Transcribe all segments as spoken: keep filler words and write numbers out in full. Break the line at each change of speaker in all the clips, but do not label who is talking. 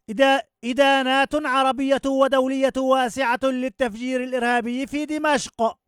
إدا إدانات عربية ودولية واسعة للتفجير الإرهابي في دمشق.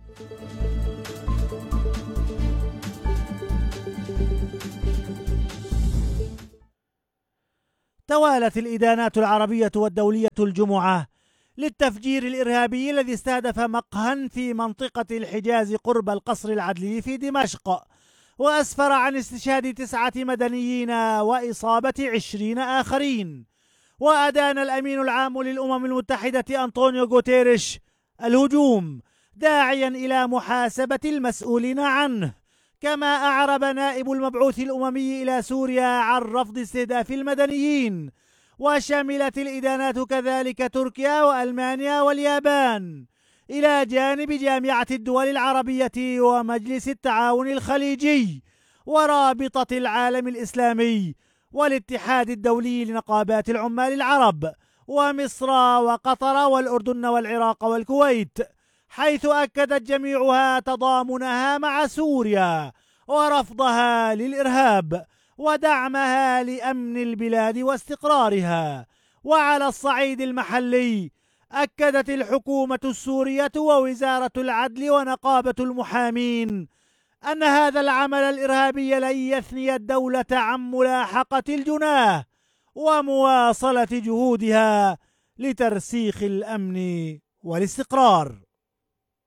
توالت الإدانات العربية والدولية الجمعة للتفجير الإرهابي الذي استهدف مقهى في منطقة الحجاز قرب القصر العدلي في دمشق، وأسفر عن استشهاد تسعة مدنيين وإصابة عشرين آخرين. وأدان الأمين العام للأمم المتحدة أنطونيو غوتيريش الهجوم، داعيا إلى محاسبة المسؤولين عنه. كما أعرب نائب المبعوث الأممي إلى سوريا عن رفض استهداف المدنيين. وشملت الإدانات كذلك تركيا وألمانيا واليابان، إلى جانب جامعة الدول العربية ومجلس التعاون الخليجي ورابطة العالم الإسلامي والاتحاد الدولي لنقابات العمال العرب ومصر وقطر والأردن والعراق والكويت، حيث أكدت جميعها تضامنها مع سوريا ورفضها للإرهاب ودعمها لأمن البلاد واستقرارها. وعلى الصعيد المحلي أكدت الحكومة السورية ووزارة العدل ونقابة المحامين أن هذا العمل الإرهابي لن يثني الدولة عن ملاحقة الجناه ومواصلة جهودها لترسيخ الأمن والاستقرار.